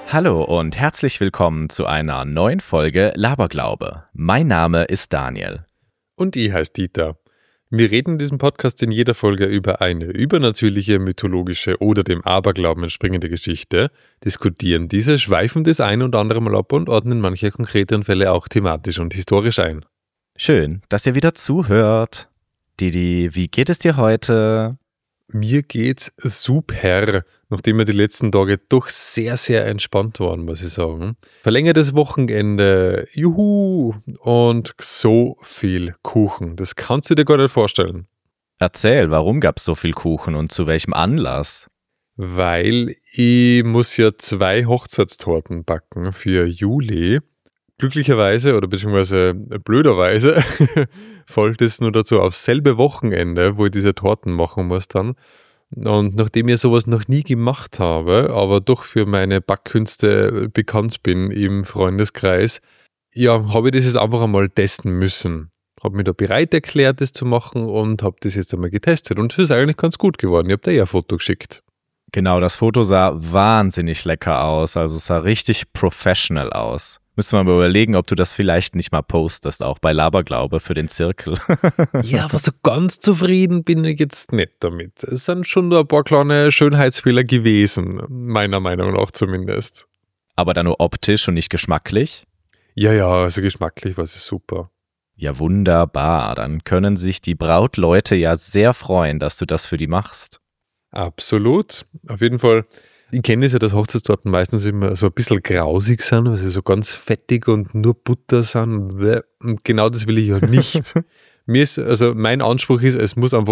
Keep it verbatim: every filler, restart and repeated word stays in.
Hallo und herzlich willkommen zu einer neuen Folge Laberglaube. Mein Name ist Daniel. Und ich heiße Dieter. Wir reden in diesem Podcast in jeder Folge über eine übernatürliche, mythologische oder dem Aberglauben entspringende Geschichte, diskutieren diese, schweifen das ein und andere Mal ab und ordnen manche konkreteren Fälle auch thematisch und historisch ein. Schön, dass ihr wieder zuhört. Didi, wie geht es dir heute? Mir geht's super, nachdem wir die letzten Tage doch sehr, sehr entspannt waren, muss ich sagen. Verlängertes Wochenende, juhu, und so viel Kuchen. Das kannst du dir gar nicht vorstellen. Erzähl, warum gab es so viel Kuchen und zu welchem Anlass? Weil ich muss ja zwei Hochzeitstorten backen für Juli. Glücklicherweise oder beziehungsweise blöderweise folgt es nur dazu aufs selbe Wochenende, wo ich diese Torten machen muss dann. Und nachdem ich sowas noch nie gemacht habe, aber doch für meine Backkünste bekannt bin im Freundeskreis, ja, habe ich das jetzt einfach einmal testen müssen. Habe mich da bereit erklärt, das zu machen und habe das jetzt einmal getestet. Und es ist eigentlich ganz gut geworden. Ich habe dir ja ein Foto geschickt. Genau, das Foto sah wahnsinnig lecker aus. Also es sah richtig professional aus. Müssen wir mal überlegen, ob du das vielleicht nicht mal postest, auch bei Laberglaube für den Zirkel. Ja, aber so ganz zufrieden bin ich jetzt nicht damit. Es sind schon nur ein paar kleine Schönheitsfehler gewesen, meiner Meinung nach zumindest. Aber dann nur optisch und nicht geschmacklich? Ja, ja, also geschmacklich war es super. Ja, wunderbar. Dann können sich die Brautleute ja sehr freuen, dass du das für die machst. Absolut. Auf jeden Fall. Ich kenne es ja, dass Hochzeitstorten meistens immer so ein bisschen grausig sind, weil sie so ganz fettig und nur Butter sind. Und genau das will ich ja nicht. Mir ist, also mein Anspruch ist, es muss einfach